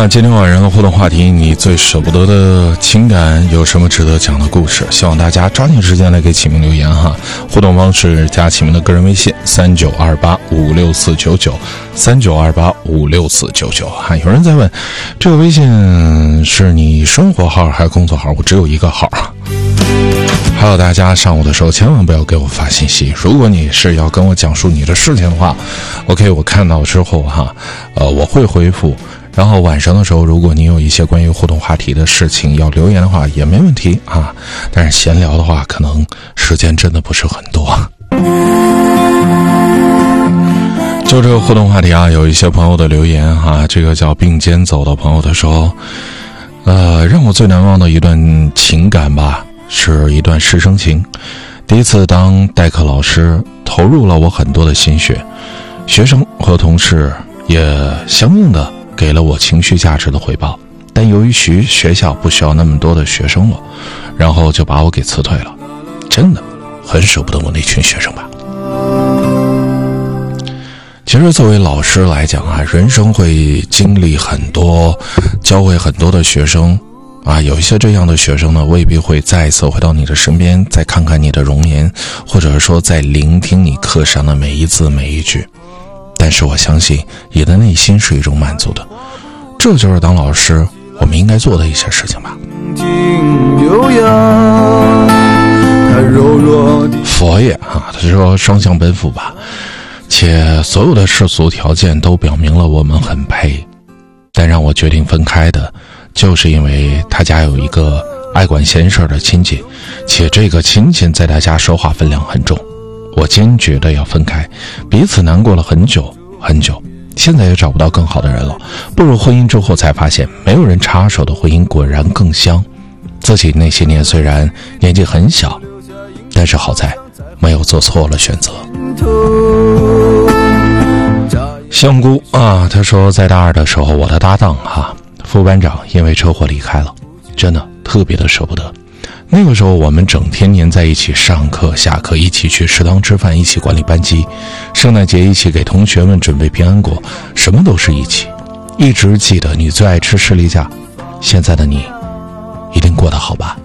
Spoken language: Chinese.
那今天晚上的互动话题，你最舍不得的情感有什么值得讲的故事？希望大家抓紧时间来给启明留言哈。互动方式加启明的个人微信392856499392856499哈。有人在问，这个微信是你生活号还是工作号？我只有一个号啊。还有大家上午的时候千万不要给我发信息，如果你是要跟我讲述你的事情的话 OK， 我看到之后哈，我会回复。然后晚上的时候，如果你有一些关于互动话题的事情要留言的话也没问题啊，但是闲聊的话可能时间真的不是很多。就这个互动话题啊，有一些朋友的留言哈，这个叫并肩走的朋友的说，让我最难忘的一段情感吧，是一段师生情。第一次当代课老师，投入了我很多的心血，学生和同事也相应的给了我情绪价值的回报，但由于学校不需要那么多的学生了，然后就把我给辞退了。真的很舍不得我那群学生吧。其实作为老师来讲啊，人生会经历很多，教会很多的学生啊，有一些这样的学生呢，未必会再一次回到你的身边，再看看你的容颜，或者说再聆听你课上的每一字每一句。但是我相信你的内心是一种满足的，这就是当老师我们应该做的一些事情吧。佛爷啊，他说双向奔赴吧，且所有的世俗条件都表明了我们很配，但让我决定分开的就是因为他家有一个爱管闲事的亲戚，且这个亲戚在他家说话分量很重，我坚决的要分开，彼此难过了很久很久，现在也找不到更好的人了。步入婚姻之后才发现，没有人插手的婚姻果然更香。自己那些年虽然年纪很小，但是好在没有做错了选择。香菇啊，他说在大二的时候，我的搭档副班长因为车祸离开了，真的特别的舍不得。那个时候我们整天黏在一起，上课下课一起去食堂吃饭，一起管理班级，圣诞节一起给同学们准备平安果，什么都是一起。一直记得你最爱吃士力架，现在的你一定过得好吧。